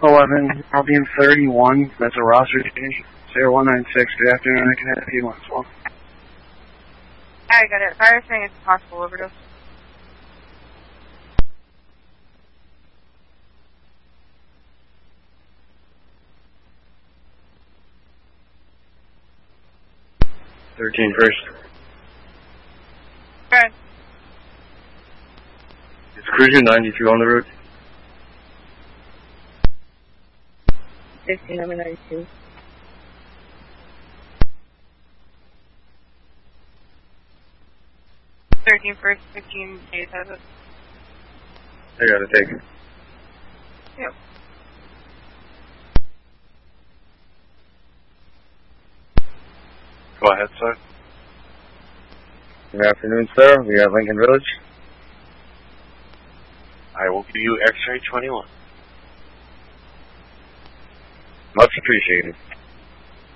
11, I'll be in 31. That's a roster change. Sarah 196, good afternoon. I can have you once more. I got it. Fire saying it's a possible overdose. First. Good. It's Cruiser 92 on the road. 15, number 92. First, 15 days has it. I gotta take it. Yep. Go ahead, sir. Good afternoon, sir. We are Lincoln Village. I will give you X-ray 21. Much appreciated.